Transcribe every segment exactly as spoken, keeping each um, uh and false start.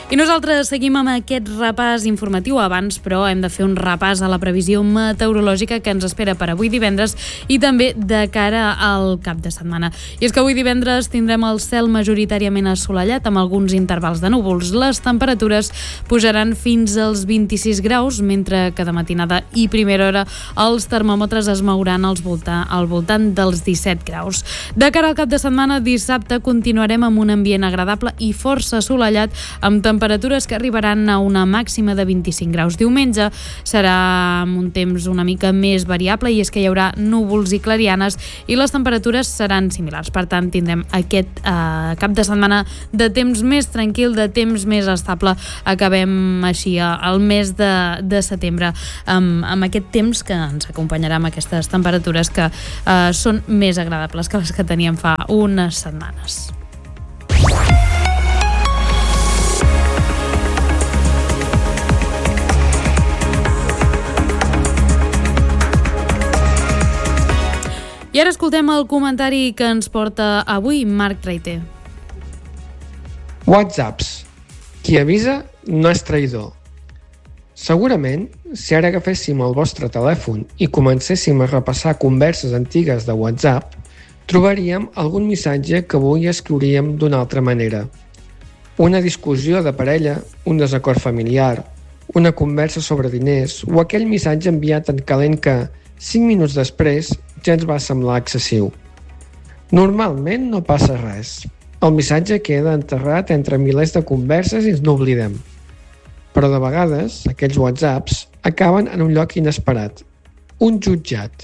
I nosaltres seguim amb aquest repàs informatiu. Abans, però, hem de fer un repàs a la previsió meteorològica que ens espera per avui divendres i també de cara al cap de setmana. I és que avui divendres tindrem el cel majoritàriament assolellat amb alguns intervals de núvols. Les temperatures pujaran fins als vint-i-sis graus, mentre que de matinada i primera hora els termòmetres es mouran als volta, al voltant dels disset graus. De cara al cap de setmana, dissabte continuarem amb un ambient agradable i força assolellat, amb temperatures que arribaran a una màxima de vint-i-cinc graus. Diumenge serà amb un temps una mica més variable i és que hi haurà núvols i clarianes i les temperatures seran similars. Per tant, tindrem aquest eh, cap de setmana de temps més tranquil, de temps més estable. Acabem així el mes de, de setembre amb, amb aquest temps que ens acompanyarà amb aquestes temperatures que eh, són més agradables que les que teníem fa unes setmanes. I ara escoltem el comentari que ens porta avui Marc Traiter. WhatsApps. Qui avisa no és traïdor. Segurament, si ara agaféssim el vostre telèfon i comencéssim a repassar converses antigues de WhatsApp, trobaríem algun missatge que avui escriuríem d'una altra manera. Una discussió de parella, un desacord familiar, una conversa sobre diners o aquell missatge enviat en calent que, cinc minuts després, ja ens va semblar excessiu. Normalment no passa res. El missatge queda enterrat entre milers de converses i ens n'oblidem. Però de vegades, aquells WhatsApps acaben en un lloc inesperat. Un jutjat.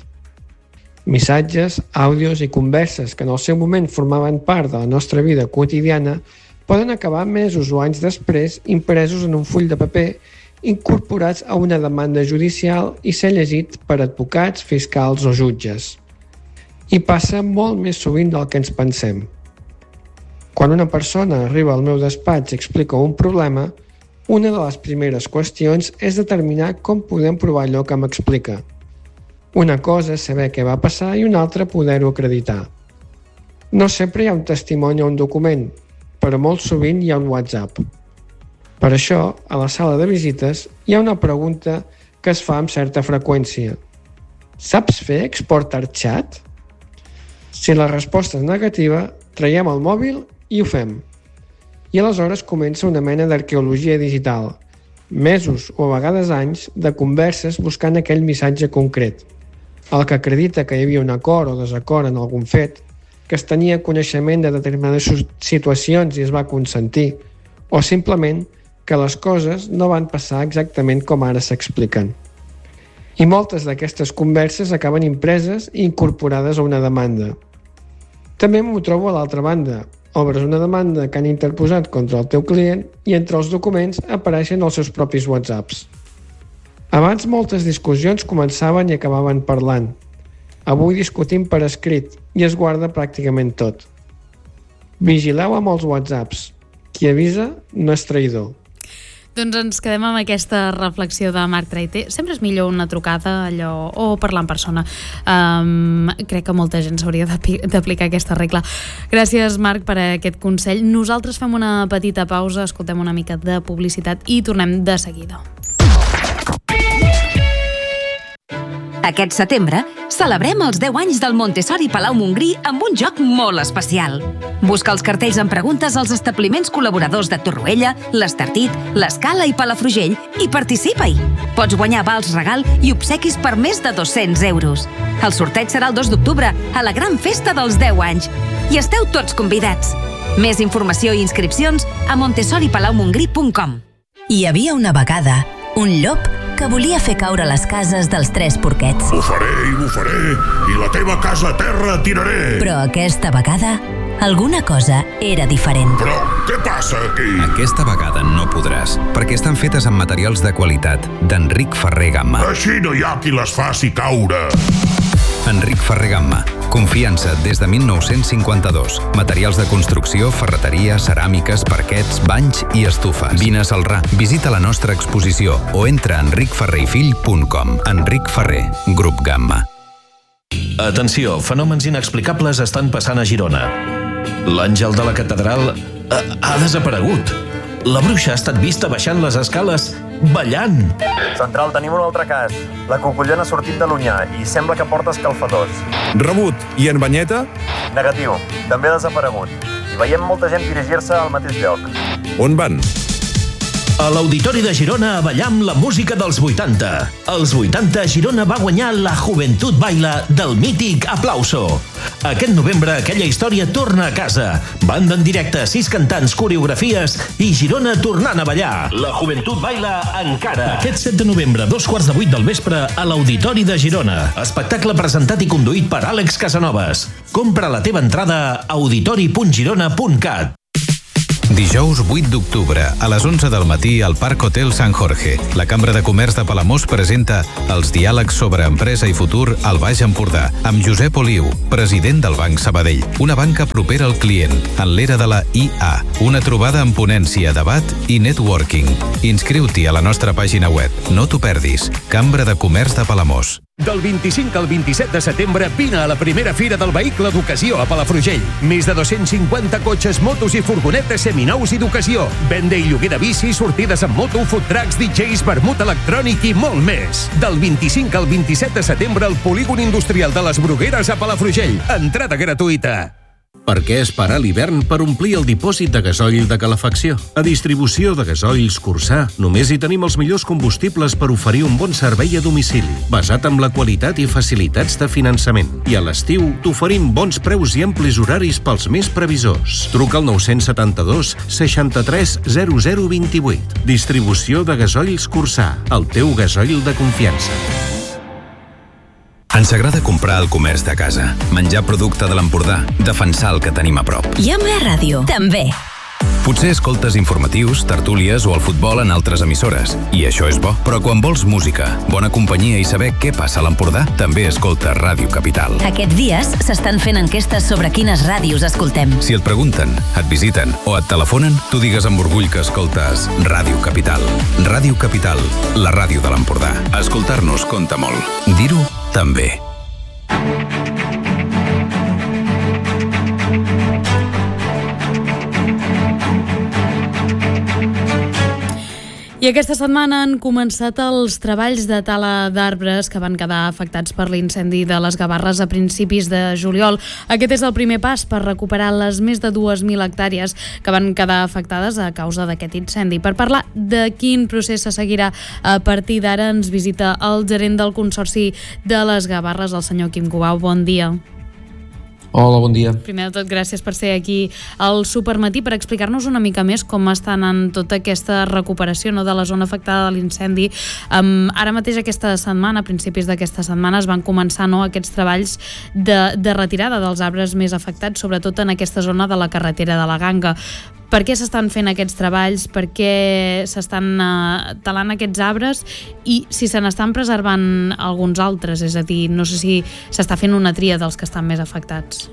Missatges, àudios i converses que en el seu moment formaven part de la nostra vida quotidiana poden acabar mesos o anys després impresos en un full de paper incorporats a una demanda judicial i ser llegit per advocats, fiscals o jutges. I passa molt més sovint del que ens pensem. Quan una persona arriba al meu despatx i explica un problema, una de les primeres qüestions és determinar com podem provar allò que m'explica. Una cosa és saber què va passar i una altra poder-ho acreditar. No sempre hi ha un testimoni o un document, però molt sovint hi ha un WhatsApp. Per això, a la sala de visites hi ha una pregunta que es fa amb certa freqüència. Saps fer export ArtChat? Si la resposta és negativa, traiem el mòbil i ho fem. I aleshores comença una mena d'arqueologia digital. Mesos o a vegades anys de converses buscant aquell missatge concret. El que acredita que hi havia un acord o desacord en algun fet, que es tenia coneixement de determinades situacions i es va consentir, o simplement que les coses no van passar exactament com ara s'expliquen. I moltes d'aquestes converses acaben impreses i incorporades a una demanda. També m'ho trobo a l'altra banda. Obres una demanda que han interposat contra el teu client i entre els documents apareixen els seus propis WhatsApps. Abans moltes discussions començaven i acabaven parlant. Avui discutim per escrit i es guarda pràcticament tot. Vigileu amb els WhatsApps. Qui avisa no és traïdor. Doncs ens quedem amb aquesta reflexió de Marc Traiter. Sempre és millor una trucada allò, o parlar en persona. Um, crec que molta gent s'hauria d'aplicar aquesta regla. Gràcies, Marc, per aquest consell. Nosaltres fem una petita pausa, escoltem una mica de publicitat i tornem de seguida. Aquest setembre celebrem els deu anys del Montessori Palau Montgrí amb un joc molt especial. Busca els cartells amb preguntes als establiments col·laboradors de Torroella, l'Estartit, l'Escala i Palafrugell i participa-hi. Pots guanyar vals regal i obsequis per més de dos-cents euros. El sorteig serà el dos d'octubre a la gran festa dels deu anys. I esteu tots convidats. Més informació i inscripcions a montessori palau montgrí punt com. Hi havia una vegada un llop que volia fer caure les cases dels tres porquets. Bufaré i bufaré, i la teva casa a terra tiraré. Però aquesta vegada, alguna cosa era diferent. Però què passa aquí? Aquesta vegada no podràs, perquè estan fetes amb materials de qualitat d'Enric Ferrer Gamma. Així no hi ha qui les faci caure. Enric Ferrer Gamma. Confiança des de mil nou-cents cinquanta-dos. Materials de construcció, ferreteria, ceràmiques, parquets, banys i estufes. Vine a Celrà, visita la nostra exposició o entra a enric ferrer i fill punt com. Enric Ferrer, Grup Gamma. Atenció, fenòmens inexplicables estan passant a Girona. L'àngel de la catedral ha, ha desaparegut. La bruixa ha estat vista baixant les escales ballant. Central, tenim un altre cas. La cocollona ha sortit de l'Onyar i sembla que porta escalfadors. Rebut. I en Banyeta? Negatiu. També ha desaparegut. I veiem molta gent dirigir-se al mateix lloc. On van? A l'Auditori de Girona a ballar amb la música dels vuitanta. Als vuitanta, Girona va guanyar la Juventud Baila del mític Aplauso. Aquest novembre, aquella història torna a casa. Banda en directe, sis cantants, coreografies i Girona tornant a ballar. La Juventud Baila encara. Aquest set de novembre, dos quarts de vuit del vespre, a l'Auditori de Girona. Espectacle presentat i conduït per Àlex Casanovas. Compra la teva entrada a auditori punt girona punt cat. Dijous vuit d'octubre, a les onze del matí, al Parc Hotel Sant Jorge. La Cambra de Comerç de Palamós presenta els diàlegs sobre empresa i futur al Baix Empordà, amb Josep Oliu, president del Banc Sabadell. Una banca propera al client, en l'era de la I A. Una trobada amb ponència, debat i networking. Inscriu-t'hi a la nostra pàgina web. No t'ho perdis. Cambra de Comerç de Palamós. Del vint-i-cinc al vint-i-set de setembre vine a la primera Fira del Vehicle d'Ocasió a Palafrugell. Més de dos-cents cinquanta cotxes, motos i furgonetes seminous i d'ocasió. Venda i lloguer de bicis, sortides amb moto, food trucks, D Js, vermut electrònic i molt més. Del vint-i-cinc al vint-i-set de setembre al Polígon Industrial de les Brugueres a Palafrugell. Entrada gratuïta. Per què esperar l'hivern per omplir el dipòsit de gasoil de calefacció? A Distribució de Gasoils Cursà només hi tenim els millors combustibles per oferir un bon servei a domicili, basat en la qualitat i facilitats de finançament. I a l'estiu t'oferim bons preus i amplis horaris pels més previsors. Truca al nou setanta-dos seixanta-tres zero zero vint-i-vuit. Distribució de Gasoils Cursà, el teu gasoil de confiança. Ens agrada comprar al comerç de casa, menjar producte de l'Empordà, defensar el que tenim a prop. I amb la ràdio, també. Potser escoltes informatius, tertúlies o el futbol en altres emissores, i això és bo. Però quan vols música, bona companyia i saber què passa a l'Empordà, també escolta Ràdio Capital. Aquests dies s'estan fent enquestes sobre quines ràdios escoltem. Si et pregunten, et visiten o et telefonen, tu digues amb orgull que escoltes Ràdio Capital. Ràdio Capital, la ràdio de l'Empordà. Escoltar-nos compta molt. Dir-ho, també. I aquesta setmana han començat els treballs de tala d'arbres que van quedar afectats per l'incendi de les Gavarres a principis de juliol. Aquest és el primer pas per recuperar les més de dues mil hectàrees que van quedar afectades a causa d'aquest incendi. Per parlar de quin procés se seguirà a partir d'ara, ens visita el gerent del Consorci de les Gavarres, el senyor Quim Cubau. Bon dia. Hola, bon dia. Primer de tot, gràcies per ser aquí al Supermatí per explicar-nos una mica més com està anant tota aquesta recuperació, no, de la zona afectada de l'incendi. Um, ara mateix aquesta setmana, a principis d'aquesta setmana, es van començar, no, aquests treballs de, de retirada dels arbres més afectats, sobretot en aquesta zona de la carretera de la Ganga. Per què s'estan fent aquests treballs? Per què s'estan uh, talant aquests arbres? I si se n'estan preservant alguns altres? És a dir, no sé si s'està fent una tria dels que estan més afectats.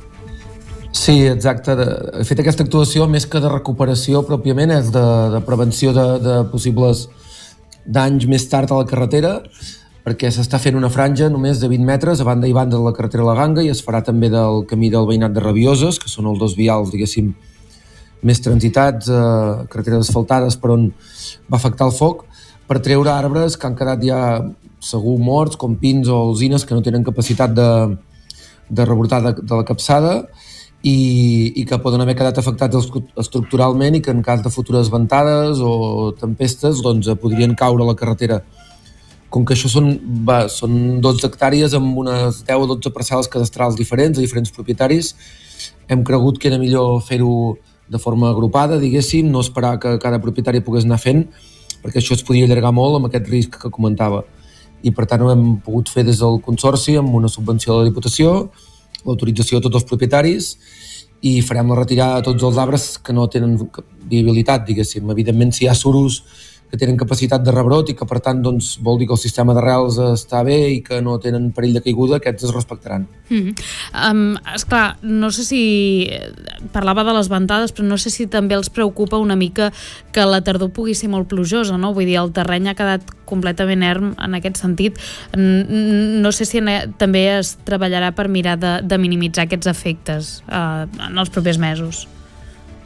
Sí, exacte. De fet, aquesta actuació, més que de recuperació pròpiament, és de, de prevenció de, de possibles danys més tard a la carretera, perquè s'està fent una franja només de vint metres a banda i banda de la carretera de la Ganga, i es farà també del camí del veïnat de Rabioses, que són els dos vials, diguéssim, més transitats, eh, carreteres asfaltades per on va afectar el foc, per treure arbres que han quedat ja segur morts, com pins o alzines que no tenen capacitat de, de rebrotar de, de la capçada i, i que poden haver quedat afectats estructuralment i que en cas de futures ventades o tempestes doncs, podrien caure a la carretera. Com que això són, va, són dotze hectàrees amb unes deu o dotze parcel·les cadastrals diferents, a diferents propietaris, hem cregut que era millor fer-ho de forma agrupada, diguéssim, no esperar que cada propietari pogués anar fent, perquè això es podia allargar molt amb aquest risc que comentava. I per tant ho hem pogut fer des del Consorci amb una subvenció de la Diputació, l'autorització de tots els propietaris, i farem la retirada de tots els arbres que no tenen viabilitat, diguéssim. Evidentment, si hi ha suros que tenen capacitat de rebrot i que per tant doncs, vol dir que el sistema d'arrels està bé i que no tenen perill de caiguda, aquests es respectaran. Mm-hmm. um, esclar, no sé si parlava de les ventades, però no sé si també els preocupa una mica que la tardor pugui ser molt plujosa, no? Vull dir, el terreny ha quedat completament erm en aquest sentit. No sé si també es treballarà per mirar de, de minimitzar aquests efectes uh, en els propers mesos.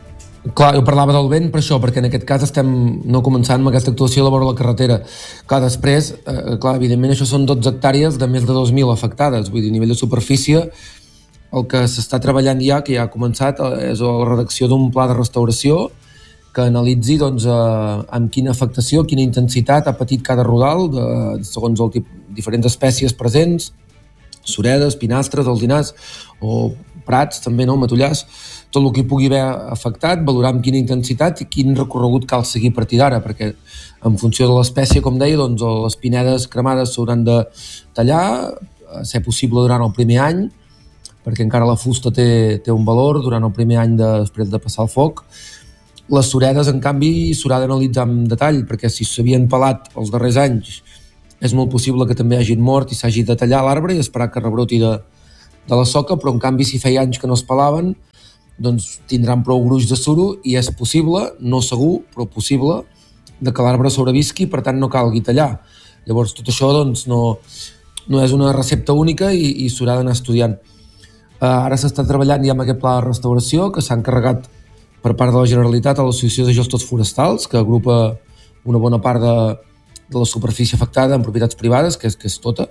Clar, jo parlava del vent per això, perquè en aquest cas estem no començant amb aquesta actuació a la vora de la carretera. Clar, després, eh, clar, evidentment això són dotze hectàrees de més de dos mil afectades, vull dir, a nivell de superfície, el que s'està treballant ja, que ja ha començat, és la redacció d'un pla de restauració que analitzi doncs, eh, amb quina afectació, quina intensitat ha patit cada rodal, de, segons el tip, diferents espècies presents, suredes, pinastres, alzinars o prats, també, no, matollars, tot el que hi pugui haver afectat, valorar amb quina intensitat i quin recorregut cal seguir a partir d'ara, perquè en funció de l'espècie, com deia, doncs, les pinedes cremades s'hauran de tallar, a ser possible durant el primer any, perquè encara la fusta té, té un valor durant el primer any de, després de passar el foc. Les suredes, en canvi, s'haurà d'analitzar amb detall, perquè si s'havien pelat els darrers anys, és molt possible que també hagin mort i s'hagi de tallar l'arbre i esperar que rebroti de, de la soca, però en canvi, si feia anys que no es pelaven, doncs tindran prou gruix de suro i és possible, no segur, però possible, de que l'arbre sobrevisqui, per tant no calgui tallar. Llavors, tot això doncs, no, no és una recepta única i, i s'haurà d'anar estudiant. Uh, ara s'està treballant ja amb aquest pla de restauració que s'ha encarregat per part de la Generalitat a l'Associació de Gestors Forestals, que agrupa una bona part de, de la superfície afectada en propietats privades, que és, que és tota,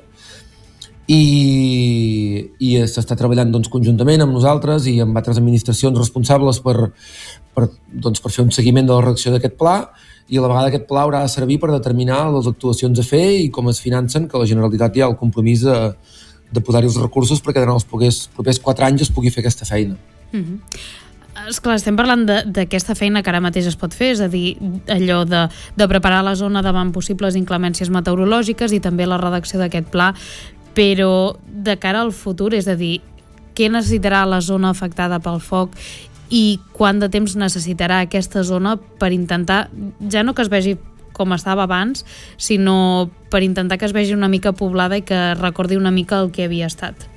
i, i s'està treballant doncs, conjuntament amb nosaltres i amb altres administracions responsables per, per, doncs, per fer un seguiment de la redacció d'aquest pla, i a la vegada aquest pla haurà de servir per determinar les actuacions a fer i com es financen, que la Generalitat ja ha el compromís de, de posar-hi els recursos perquè durant els propers, propers quatre anys es pugui fer aquesta feina. Mm-hmm. Esclar, estem parlant d'aquesta feina que ara mateix es pot fer, és a dir, allò de, de preparar la zona davant possibles inclemències meteorològiques i també la redacció d'aquest pla, però de cara al futur, és a dir, què necessitarà la zona afectada pel foc i quant de temps necessitarà aquesta zona per intentar, ja no que es vegi com estava abans, sinó per intentar que es vegi una mica poblada i que recordi una mica el que havia estat?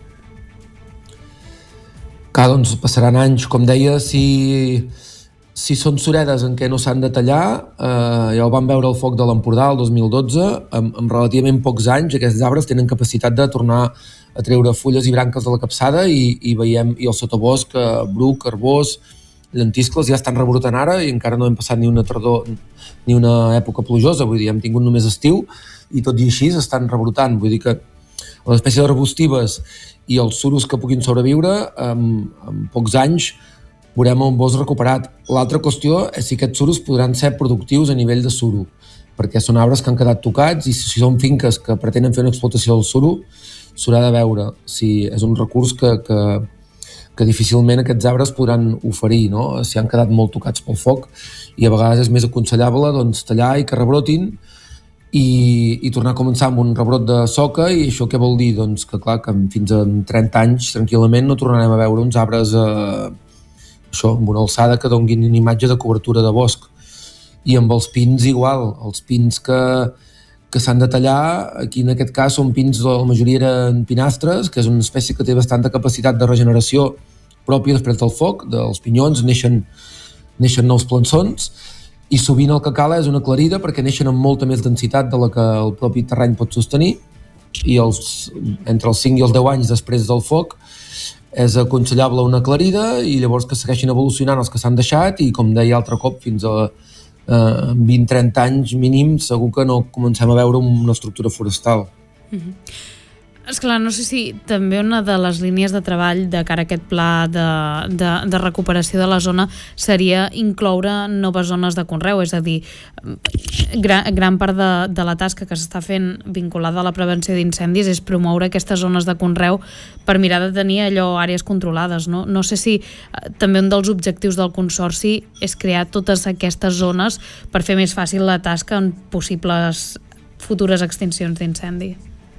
Clar, doncs passaran anys, com deia, si, si són suredes en què no s'han de tallar, eh, ja ho vam veure el foc de l'Empordà el dos mil dotze, amb, amb relativament pocs anys aquests arbres tenen capacitat de tornar a treure fulles i branques de la capçada i, i veiem, i el sotabosc, eh, bruc, arbós, lentiscles ja estan rebrotant ara i encara no hem passat ni una tardor ni una època plujosa, vull dir, hem tingut només estiu i tot i així estan rebrotant, vull dir que les espècies arbustives i els suros que puguin sobreviure, en, en pocs anys veurem un bosc recuperat. L'altra qüestió és si aquests suros podran ser productius a nivell de suro, perquè són arbres que han quedat tocats i si són finques que pretenen fer una explotació del suro, s'haurà de veure si és un recurs que, que, que difícilment aquests arbres podran oferir, no? Si han quedat molt tocats pel foc i a vegades és més aconsellable doncs, tallar i que rebrotin I, i tornar a començar amb un rebrot de soca i això què vol dir? Doncs que clar, que fins a trenta anys tranquil·lament no tornarem a veure uns arbres eh, això, amb una alçada que donguin una imatge de cobertura de bosc. I amb els pins igual, els pins que, que s'han de tallar, aquí en aquest cas són pins, la majoria eren pinastres, que és una espècie que té bastanta capacitat de regeneració pròpia després del foc, dels pinyons neixen, neixen nous plançons, i sovint el que cal és una aclarida perquè neixen amb molta més densitat de la que el propi terreny pot sostenir i els, entre els cinc i els deu anys després del foc és aconsellable una aclarida i llavors que segueixin evolucionant els que s'han deixat i com deia altre cop fins a eh, vint a trenta anys mínim segur que no comencem a veure una estructura forestal. Mm-hmm. Esclar, no sé si també una de les línies de treball de cara a aquest pla de, de, de recuperació de la zona seria incloure noves zones de conreu, és a dir, gran, gran part de, de la tasca que s'està fent vinculada a la prevenció d'incendis és promoure aquestes zones de conreu per mirar de tenir allò àrees controlades, no? No sé si eh, també un dels objectius del Consorci és crear totes aquestes zones per fer més fàcil la tasca en possibles futures extincions d'incendi.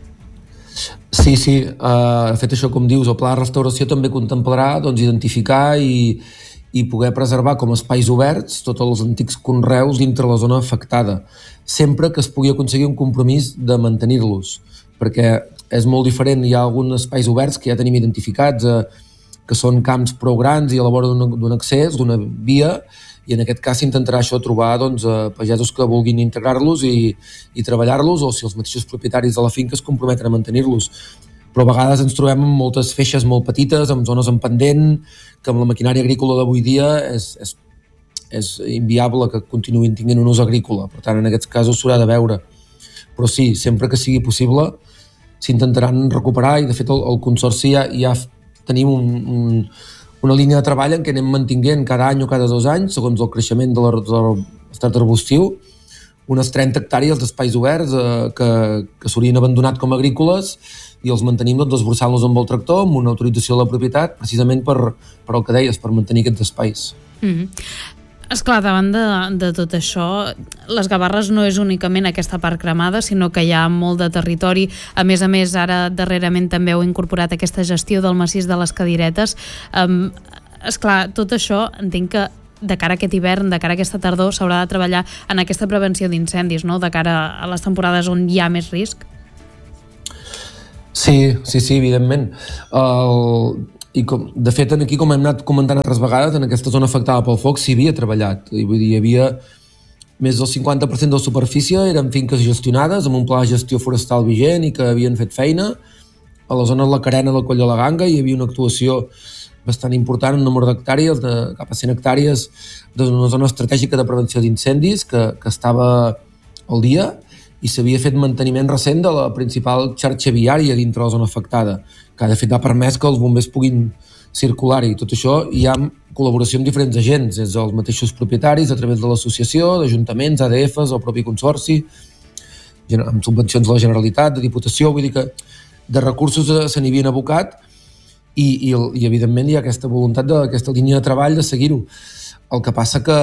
Sí, sí, uh, de fet això com dius, el pla de restauració també contemplarà doncs, identificar i, i poder preservar com a espais oberts tots els antics conreus dintre la zona afectada, sempre que es pugui aconseguir un compromís de mantenir-los, perquè és molt diferent, hi ha alguns espais oberts que ja tenim identificats, eh, que són camps prou grans i a la vora d'un accés, d'una via, i en aquest cas s'intentarà això trobar doncs, pagesos que vulguin integrar-los i, i treballar-los o si els mateixos propietaris de la finca es comprometen a mantenir-los. Però a vegades ens trobem amb moltes feixes molt petites, amb zones en pendent, que amb la maquinària agrícola d'avui dia és, és, és inviable que continuïn tinguent un ús agrícola, per tant en aquests casos s'haurà de veure, però sí, sempre que sigui possible s'intentaran recuperar i de fet el, el Consorci ja, ja tenim un, un, una línia de treball en què anem mantinguent cada any o cada dos anys, segons el creixement de l'estat arbustiu, unes trenta hectàrees d'espais oberts eh, que, que s'haurien abandonat com a agrícoles i els mantenim doncs, desbrossant-los amb el tractor, amb una autorització de la propietat, precisament per, per el que deies, per mantenir aquests espais. Mm-hmm. Esclar, davant de, de tot això, les Gavarres no és únicament aquesta part cremada, sinó que hi ha molt de territori. A més a més, ara darrerament també heu incorporat aquesta gestió del massís de les Cadiretes. Um, esclar, tot això entenc que de cara a aquest hivern, de cara a aquesta tardor, s'haurà de treballar en aquesta prevenció d'incendis, no? De cara a les temporades on hi ha més risc. Sí, sí, sí, evidentment. El... I com, de fet, aquí, com hem anat comentant altres vegades, en aquesta zona afectada pel foc s'hi havia treballat. I, vull dir, hi havia més del cinquanta per cent de la superfície, eren finques gestionades amb un pla de gestió forestal vigent i que havien fet feina. A la zona de la Carena del Coll de la Ganga hi havia una actuació bastant important, un número d'hectàrees, de cap a cent hectàrees, d'una zona estratègica de prevenció d'incendis que, que estava al dia, i s'havia fet manteniment recent de la principal xarxa viària dintre la zona afectada, que de fet ha permès que els bombers puguin circular-hi. Tot això hi ha col·laboració amb diferents agents, des dels mateixos propietaris, a través de l'associació, d'ajuntaments, A D Fs, el propi consorci, amb subvencions de la Generalitat, de Diputació, vull dir que de recursos se n'hi havien abocat i, i, i evidentment hi ha aquesta voluntat d'aquesta línia de treball de seguir-ho. El que passa que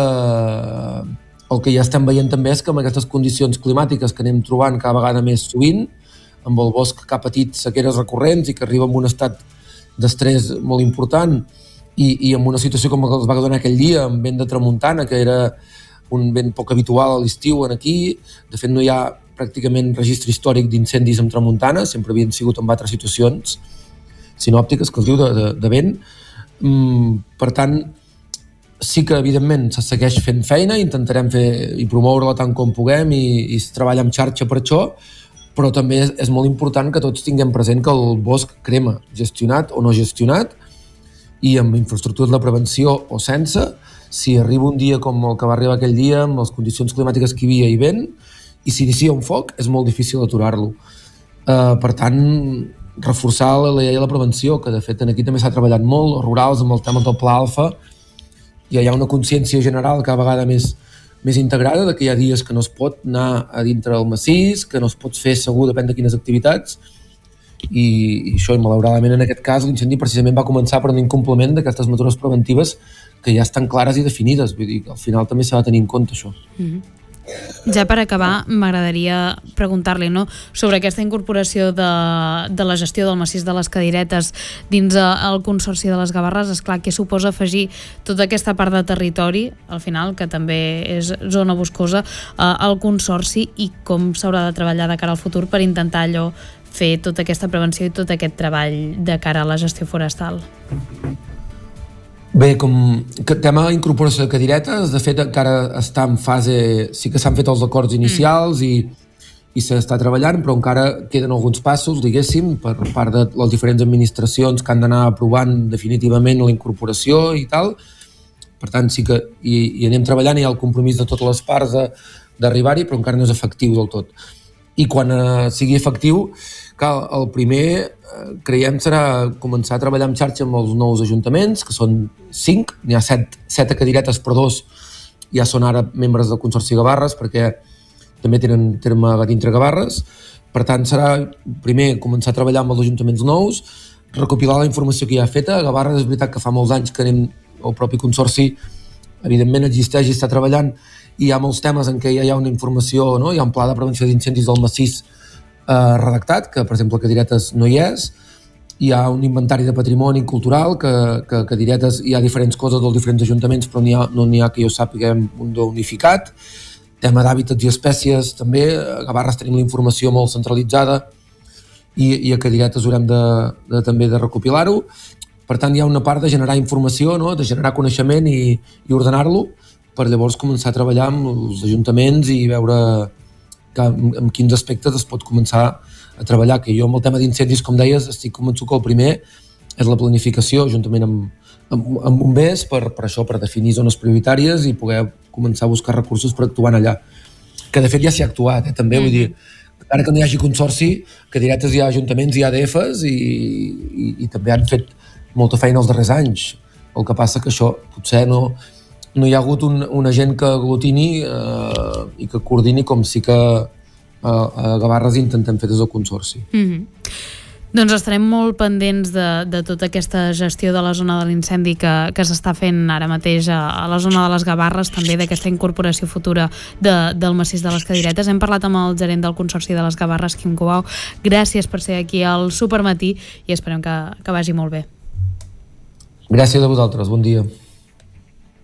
el que ja estem veient també és que amb aquestes condicions climàtiques que anem trobant cada vegada més sovint, amb el bosc que ha patit sequeres recurrents i que arriba en un estat d'estrès molt important i, i amb una situació com la que es va donar aquell dia, amb vent de tramuntana, que era un vent poc habitual a l'estiu aquí. De fet, no hi ha pràcticament registre històric d'incendis amb tramuntana, sempre havien sigut en altres situacions sinòptiques, que es diu, de, de, de vent. Mm, per tant, sí que, evidentment, se segueix fent feina, intentarem fer i promoure-la tant com puguem i, i treballar en xarxa per això, però també és, és molt important que tots tinguem present que el bosc crema, gestionat o no gestionat, i amb infraestructures de prevenció o sense. Si arriba un dia com el que va arribar aquell dia, amb les condicions climàtiques que hi havia i vent, i s'inicia un foc, és molt difícil aturar-lo. Uh, per tant, reforçar la llei de la prevenció, que de fet aquí també s'ha treballat molt, els rurals, amb el tema del Pla Alfa, ja hi ha una consciència general cada vegada més, més integrada de que hi ha dies que no es pot anar a dintre del massís, que no es pot fer segur, depèn de quines activitats, i, i això, malauradament, en aquest cas, l'incendi precisament va començar per un incomplement d'aquestes mesures preventives que ja estan clares i definides. Vull dir que al final també s'ha de tenir en compte això. Mm-hmm. Ja per acabar, m'agradaria preguntar-li, no?, sobre aquesta incorporació de, de la gestió del massís de les Cadiretes dins el Consorci de les Gavarres. Esclar, què suposa afegir tota aquesta part de territori, al final, que també és zona boscosa, eh, al Consorci, i com s'haurà de treballar de cara al futur per intentar allò fer tota aquesta prevenció i tot aquest treball de cara a la gestió forestal? Bé, com que tema incorporació de cadiretes, de fet encara està en fase, sí que s'han fet els acords inicials mm. i, i s'està treballant, però encara queden alguns passos, diguéssim, per part de les diferents administracions que han d'anar aprovant definitivament la incorporació i tal. Per tant, sí que hi, hi anem treballant, hi ha el compromís de totes les parts d'arribar-hi, però encara no és efectiu del tot. I quan eh, sigui efectiu, cal, el primer eh, creiem serà començar a treballar en xarxa amb els nous ajuntaments, que són cinc, n'hi ha set, set cadiretes, però dos ja són ara membres del Consorci Gavarres, perquè també tenen terme a dintre Gavarres. Per tant, serà primer començar a treballar amb els ajuntaments nous, recopilar la informació que hi ha feta. A Gavarres és veritat que fa molts anys que anem, el propi Consorci evidentment existeix i està treballant, i hi ha molts temes en què ja hi ha una informació, no? Hi ha un pla de prevenció d'incendis del massís eh, redactat, que per exemple Cadiretes no hi és. Hi ha un inventari de patrimoni cultural, que, que Cadiretes hi ha diferents coses dels diferents ajuntaments, però n'hi ha, no n'hi ha que jo sàpiga un d'unificat. Tema d'hàbitats i espècies també, a Gavarres tenim la informació molt centralitzada i, i a Cadiretes haurem de, de, també de recopilar-ho. Per tant, hi ha una part de generar informació, no? De generar coneixement i, i ordenar-lo, per llavors començar a treballar amb els ajuntaments i veure que, en quins aspectes es pot començar a treballar. Que jo amb el tema d'incendis, com deies, estic convençut que el primer és la planificació, juntament amb, amb, amb bombers per, per això, per definir zones prioritàries i poder començar a buscar recursos per actuar allà. Que de fet ja s'hi ha actuat, eh, també, mm-hmm. vull dir, ara que no hi hagi consorci, que directes hi ha ajuntaments i A D Fs i, i, i també han fet molta feina els darrers anys. El que passa que això potser no, no hi ha hagut un, un agent que aglutini eh, i que coordini com sí que eh, a Gavarres intentem fer des del consorci. Mm-hmm. Doncs estarem molt pendents de, de tota aquesta gestió de la zona de l'incendi que, que s'està fent ara mateix a, a la zona de les Gavarres, també d'aquesta incorporació futura de, del massís de les Cadiretes. Hem parlat amb el gerent del Consorci de les Gavarres, Quim Cubau. Gràcies per ser aquí al Supermatí i esperem que, que vagi molt bé. Gràcies a vosaltres, bon dia.